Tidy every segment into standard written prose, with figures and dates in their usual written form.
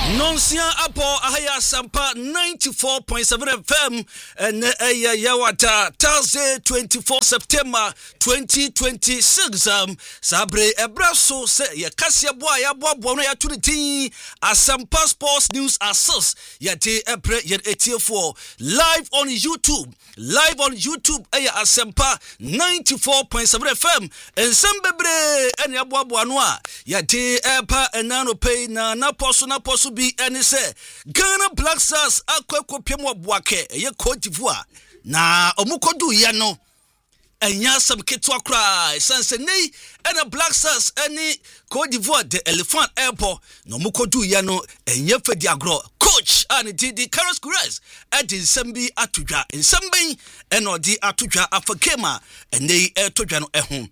Nonsia Apo Ahaya Sampa 94.7 FM and Yawata Thursday 24 September 2026 Sabre Ebraso say Kasia boy Bono ya tuniti Asampa Sports News Assos Yate Epre Yet 84 live on YouTube aya Asampa 94.7 FM and Sambebre and Yabuanwa Yate Epa and Nano Pay na poso bi ene se Ghana Black Stars akwekwo pemo boake ye Cote d'Ivoire na omukodu ye no enya sam ketwa kra sense nei ena Black Stars ene Cote d'Ivoire the Elephant Airport no omukodu ye no enya fedi agro coach and the Carlos Gures edi nsambi atudwa nsamben ena odi atudwa afakema ene etodwa no ehun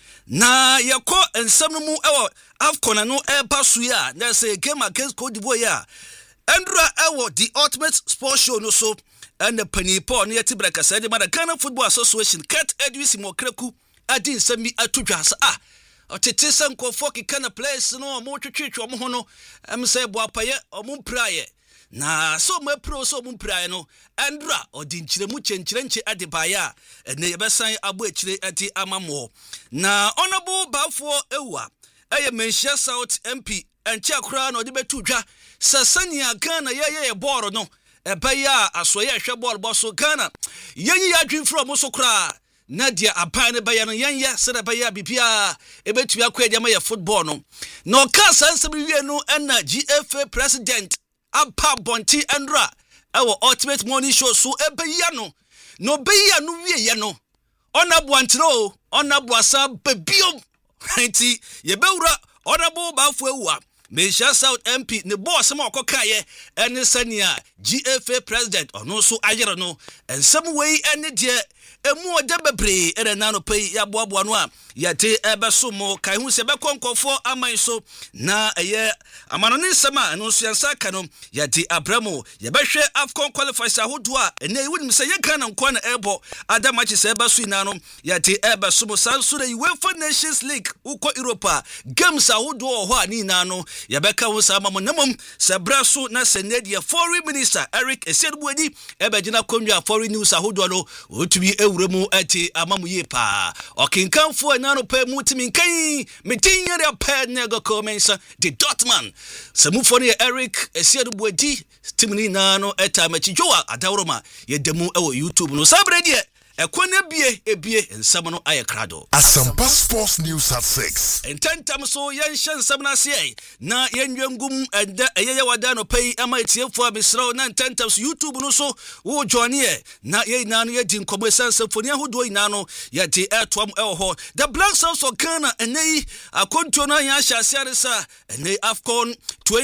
na yako ensam no mu ewo afcon no pasu ya na say game against Cote d'Ivoire ya Andra ewo the ultimate sports show no so and the penny paul ne yati braka say the Ghana Football Association cat Edwis Mokreku adi nsam bi atodwa sa otete sankofo kika na players no mo twetwetwe mo ho no say boapaye omupraye na so me pro so mumprai no Andra odi nchiremu chenchirenche adebaya ene yebesan abo echire ati amamo na honorable bafo ewa eye Menchia South MP enchi akura na odi betudwa sasania Ghana ye boro no ebaya asoye hwe boro boso Ghana yenyi ya dwin from so kura Nadia apan ne baya no yenya sere baya bibia ebetu akwa dia ma football no na okasa nsebie no na GFA president Apa Bonti Andra our ultimate morning show so ebeyano no beya no wie no onabu antro onabu asa bebiom anti yebewura onabu bafo ewa Menchia South MP ne boss ma okokaye ene sania GFA president ono so ayere no ensem wei ene de emu ode bebre ene nano pay ya boaboa no a yate ebeso mo kai hu se bekonkofo aman so na eye amanone nsema no so yansa ka no yate abramo ye behwe afcon qualifiers ahodo a ene wunim se ye Ghana nko na ebo adamachi se ebeso ina no yate ebeso mo sanso the UEFA Nations League uko Europa games ahodo ho ani na no ye beka wo sa amamo namom se braso na senedia foreign minister Eric Esedbuedi ebegina konwa foreign news ahodo no otumi ewuremu ati amamu ye pa okinkanfo nano pe mutimi kan metinya de pa nego commensa de Dortmund samufo ne Eric Esedbuedi timini nano eta machijoa adawroma ye demu ewo YouTube no sabre de ekone ebie nsam no ayekrado Asampa Sports News at 6 ententam so yenshe nsam na se na yenwengum enda eyeye wada no pay ama etiefo abisro na ententam so YouTube no so wo join here na ye na no ye di nkomo esansafoni ahodo ina no ye di etom eho the Black Stars of Ghana enei akonto na ya hyase aresa enei AFCON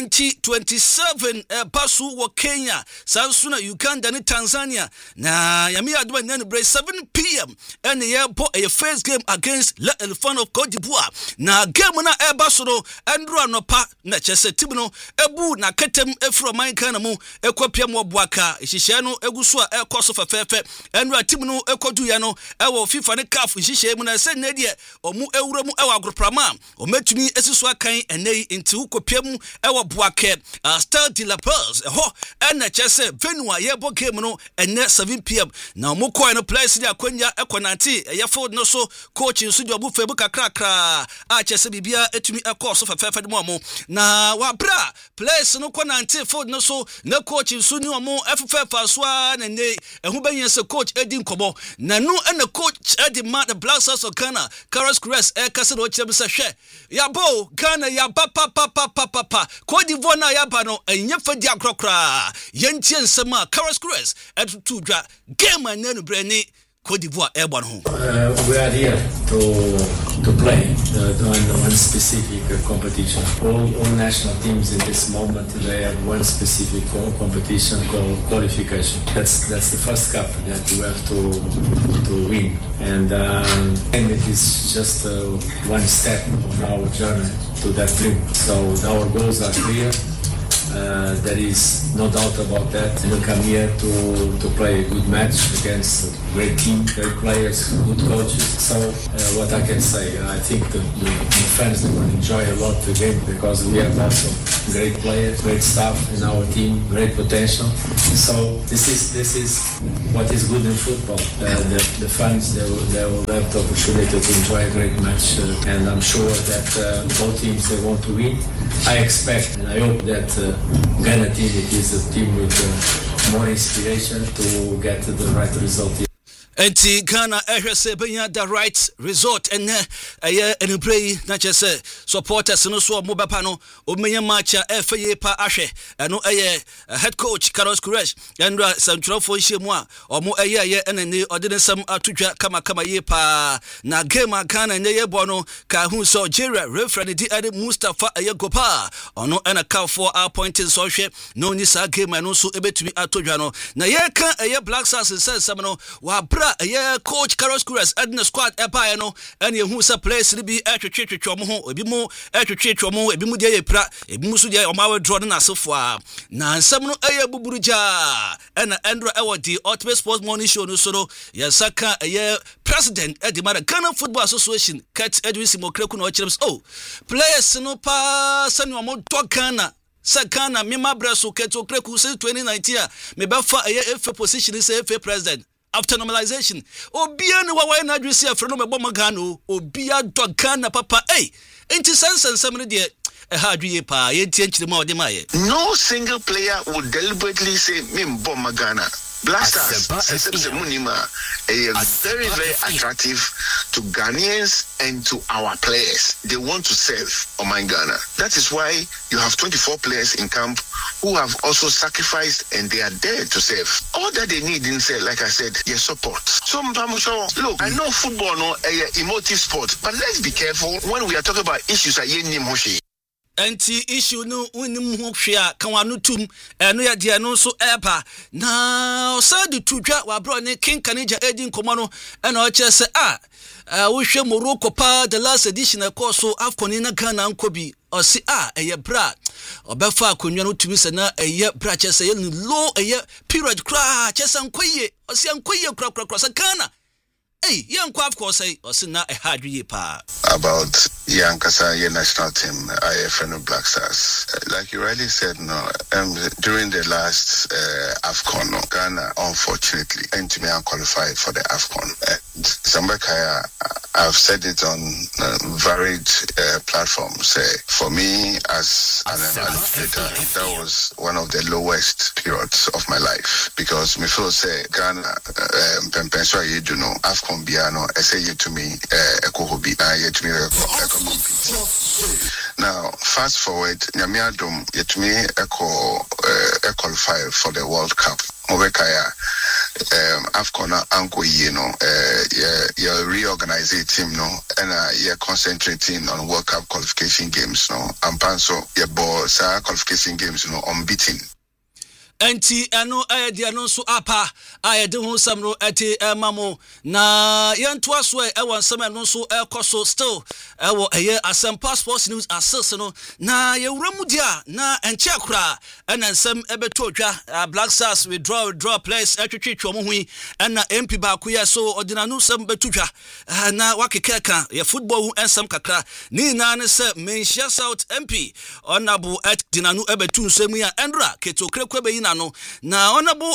2027 pasu wo Kenya sansu na Uganda ni Tanzania na yami aduma nanu bre 7 p.m. and the first game against Le Elephant of Cote d'Ivoire. Na game na ebasoro Andrew Anopa na chese tibno ebu na ketem efro man kana mu ekopia mu boaka hihye no eguso a ekoso fefefe Andrew tibno ekodu ya no ewo FIFA ne CAF hihye mu na se na die omu ewura mu ewa agroprama ometumi esiso akan enei nti ukopia mu ewo boaka Stade de la Paz ho na chese venua yebo game no enne 7 p.m. na omu ko no place dia kwanya ekonanti eyefo no so coach nsudu abufe buka krakra a chese bibia etumi ekoso fefefe de mo na wabra place no konanti ford no so na coach nsuni omo efefa so na ne ehu benyense coach edi nkobo na no na coach edi ma the Black Stars of Ghana Carlos Gures kase do chebe se hwe yabo Ghana ya papa Cote d'Ivoire na yaba no enyefa dia krokra yentie nsema Carlos Gures etutudwa game nenu breni Cote d'Ivoire airborne home. We are here to play on one specific competition. All national teams in this moment, they have one specific competition called qualification. That's the first cup that you have to win, and it is just one step on our journey to that dream. So our goals are clear. There is no doubt about that. We come here to play a good match against a great team, great players, good coaches. So what I can say, I think the fans will enjoy a lot the game because we have also great players, great staff in our team, great potential. So this is what is good in football. The fans they will have the opportunity to enjoy a great match, and I'm sure that both teams they want to win. I expect and I hope that Ghana team it is a team with more inspiration to get the right result. Enti Ghana ehwese benya the right resort and enupre na chese supporters no so mo bepa no omenya match FA pa ahwe eno head coach Carlos Queiroz and Santrofo Nhyiamu a omo enene odensam atudwa kama ye pa na game Ghana ne ye bo no ka hu so Algeria referee di Ade Mustafa Gopa ono ena ka for appointing so hwe no ni sa game no so ebetumi atodwa no na ye ka Black Stars sensem no wa coach Carlos Queiroz adna squad epa no ene hu sa place ni bi atwetwetwetwo mo ho ebi mu atwetwetwo mo ebi mu de pra ebi mu so de o ma withdraw na asefo a na nsam no buburuja ena Andrew Ewodi Ultimate Sports Morning Show no so no yasaka president Edimara Ghana Football Association Kat Edwin Simokreku no chirems players no pa sani o mo do Ghana Sakana Mima Braso Keto Kreku since 2019 me ba fa FA position is FA president after normalization obia ne wa na adwisi afre no mebo magana obia do Ghana papa enti sense de ha adwie pa yenti enchire ma ode maye. No single player would deliberately say me mbo magana. Black Stars very, very attractive to Ghanaians and to our players. They want to serve Oman Ghana. That is why you have 24 players in camp who have also sacrificed and they are there to serve. All that they need in say, like I said, your support. So look, I know football no emotive sport, but let's be careful when we are talking about issues like Yenim Hoshi. Anti issue no unim ho hwea kan wanu tum eno ya de no so epa na osadu tudwa wa bro ne kinkanija edin komo eno o che se wo hwe Morocco pa the last edition course so AFCON na Ghana nkobi o si bra obefa akonwa no tumi se na bra che se ye low period kra che se nkoye o si nkoye kra se Ghana young of course na pa about Yankasa national team IFN Black Stars. Like you rightly said, during the last AFCON, Ghana unfortunately and me qualified for the AFCON. Sambakaya, I've said it on varied platforms. For me, as an administrator, that was one of the lowest periods of my life because me feel say Ghana Pempenswa you do know AFCON Biano say you to me ekohobi you to me now fast forward Nyamiadom yet me qualify for the World Cup. Mobekaya AFCON anko reorganize the team and you're concentrating on World Cup qualification games and panso your ball qualification games unbeaten. Enti eno dia no so apa de ho samro ati mamo na yento aso wansam eno so ekoso still wo Asempa Sports News assess no na yewramu dia na enche kra ena nsam ebeto dwa Black Stars withdraw players atwetwetwo mo hui ena MP ba ko so odina no sam beto dwa na wakekeka ye football hu ensam kakra ni na ne se Menchia South MP honorable at dinanu ebetu nsam ya Endra Ketokre kwebe no na honorable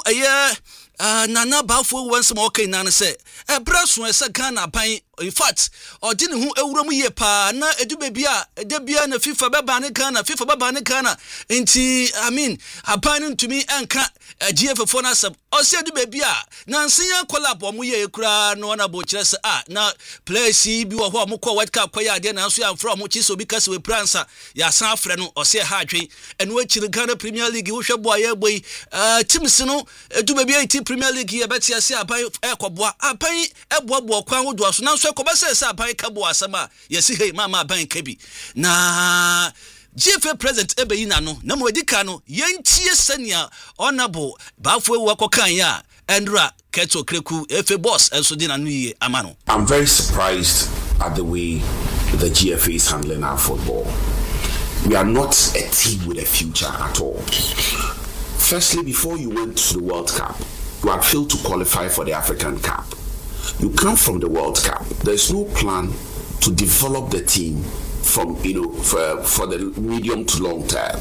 nana bafo once more okay na say braso esa Ghana ban in fact odine hu ewuram ye pa na edubebia edebia na FIFA beba ne Ghana enti I mean aban ntumi enka GF4 na sab ose edubebia na nsia collab omo ye kura no na bo kire se na players bi wo ho amko World Cup kwaya de na so ya from mo chi so bi kase we pransa ya san afre no ose ha adwen eno akiri Ghana Premier League wo hwe boa ye boy teams no edubebia ti Premier League ye betia se aban ekoboa aban eboabo kwan wodo so na so ekobese se aban kabo asama yesi hey mama aban kabi na GFA president ebeyina no na mo edika no yentie senia honorable bafo ewu akokan ya Endra Ketokreku FA boss enso di na no ye amano. I'm very surprised at the way the GFA is handling our football. We are not a team with a future at all. Firstly, before you went to the World Cup, you had failed to qualify for the African Cup. You come from the World Cup. There's no plan to develop the team from for the medium to long term.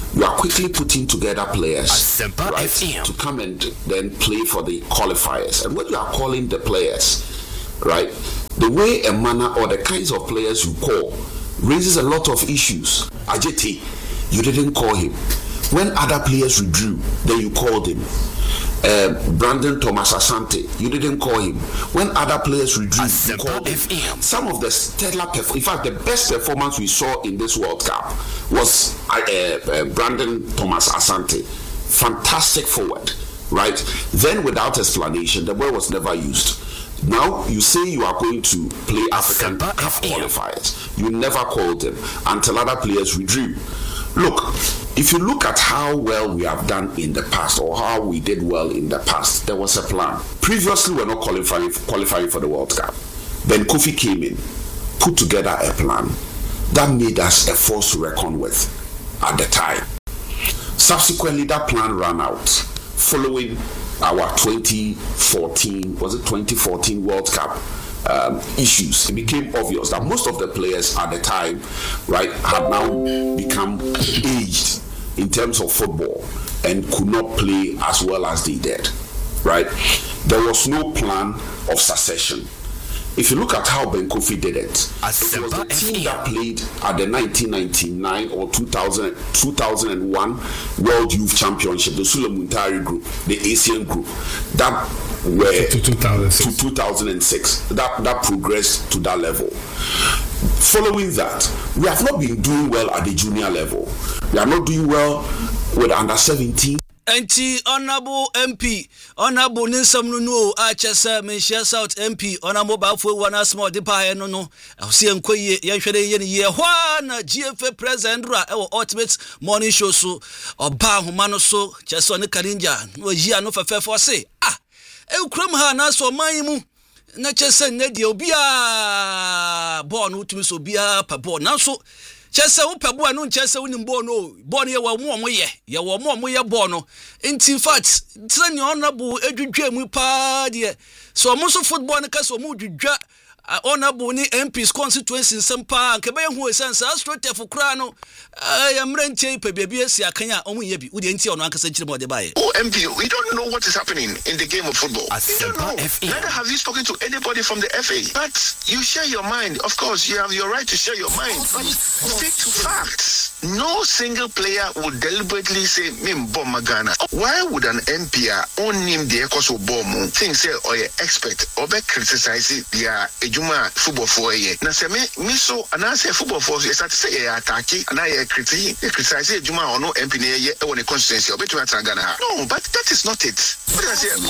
you are quickly putting together players, right, to come and then play for the qualifiers. And when you are calling the players, right, the way and manner or the kinds of players you call raises a lot of issues. Ajeti, you didn't call him. When other players withdrew, then you called him. Brandon Thomas Asante, you didn't call him. When other players withdrew, you called him. Some of the stellar in fact, the best performance we saw in this World Cup was Brandon Thomas Asante. Fantastic forward, right? Then, without explanation, the ball was never used. Now you say you are going to play African Cup qualifiers. You never called them until other players withdrew. Look, if you look at how well we have done in the past, or how we did well in the past, there was a plan. Previously, we were not qualifying for the World Cup. Then Kofi came in, put together a plan that made us a force to reckon with at the time. Subsequently, that plan ran out following our 2014 World Cup issues. It became obvious that most of the players at the time, right, had now become aged in terms of football and could not play as well as they did, right? There was no plan of succession. If you look at how Ben Kofi did it, it was the team that played at the 1999 or 2001 World Youth Championship, the Sule Muntari group, the Asian group, that were to 2006, that progressed to that level. Following that, we have not been doing well at the junior level. We are not doing well with under 17. Anti Honorable MP, Honorable Ninsam no Achesa Menshia South MP, Honorable Bafu one small depa no. I'll see and quay ye Juan GFA President Ra our ultimate morning show so or Ba Humano so just on the Karinja, no Gia no for say. Eu kram ha na so maimu na chese ne de obia born utumi so bia pa born na so chese wo pa bo no chese wo nimbo no born ye wo mo ye born no in fact trani honorable edwedwa mu pa de so mo so football ne ka so mo dwedwa honorable ni MP's constituency sempa nke be hu sense astrate for kra no yamrenche pe bia si akanya omu ye bi udi enti ono ankasa chire mo de bae. Oh MP, we don't know what is happening in the game of football. You don't know. Neither have you spoken to anybody from the FA. But you share your mind. Of course, you have your right to share your mind. But stick to facts. No single player would deliberately say Mimbo Magana. Why would an MP own him the Ecoso Bomu think say or your expert or be criticize their ejuma football for a year? Na se me so and I say football for you start say attacking and I criticize ejuma or no MP ne when the constituency or between Ghana. No, but that is not it. What I say,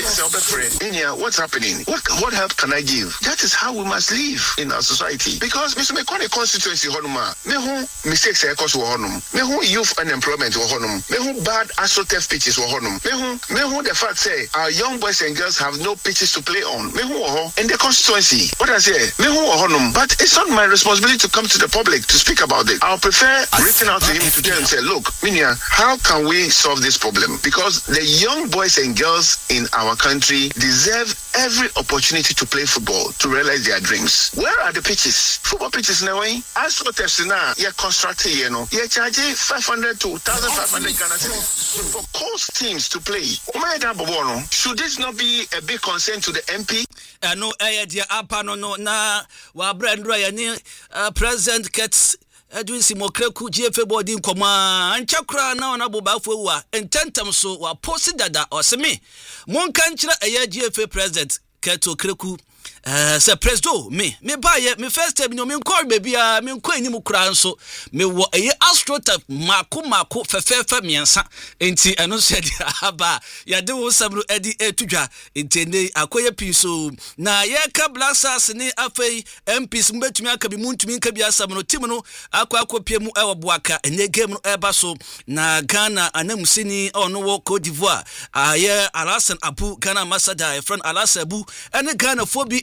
what's happening? What help can I give? That is how we must live in our society. Because Mr. Mekone constituency honuma, me who mistakes me who youth unemployment me who bad astroturf pitches me who the fact say our young boys and girls have no pitches to play on me who in the constituency. What I say, me who but it's not my responsibility to come to the public to speak about it. I'll prefer reaching out to him to tell him, say, look, Minia, how can we solve this problem? Because the young boys and girls in our country deserve every opportunity to play football, to realize their dreams. Where are the pitches? Football pitches now, astroturfs now, you're constructing, you're charging 500 to 1,500 Ghana for coast teams to play. Should this not be a big concern to the MP? No, dear Apano, no, na, wa Brandra, President Kets. Edwin Simokreku GFA body nkoma anchakra na ona bobafo wa ententam so wa post dada oseme mon kanchira eye GFA president Keto Kreku se presto me baye me first time no me call baby me nko enim kura nso me wo eye astrota mako fefefe miensa enti eno said aba ya de wo sabru edi etudwa entende akoye piso na ye ka blasters ni afei MPs mbetumi aka bi muntumi nka bi asam no tim no akopie mu ewo boaka ene game no eba so na Ghana anamusini ono wo Cote d'Ivoire aye Alassane Abu Ghana ambassador friend Alassane Abu ene Ghana fobi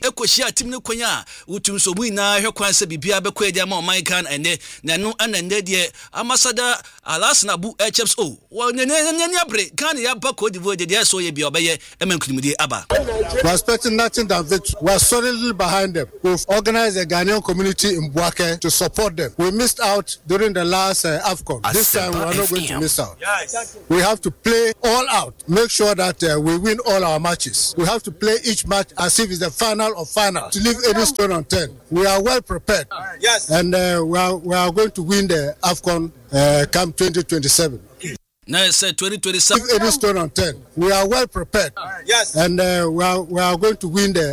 ekohia team ne kwanya utum so mu na hwe kwan se bibia be kwa dia ma oman kan ene na no anande de ambassador Alasna Bu HFs o wo nyanya abre kan ya ba Cote d'Ivoire de so ye bia obeye emenkunimudi aba. We are expecting nothing than victory. We are solidly behind them. We've organized a Ghanaian community in Buake to support them. We missed out during the last AFCON. This time we are not going to miss out. Yes. We have to play all out. Make sure that we win all our matches. We have to play each match as if it's the final of final. To leave any stone unturned. We are well prepared. Yes. And we are going to win the AFCON come 2027. Now said 2027. Any stone unturned. We are well prepared. Yes. And we are going to win the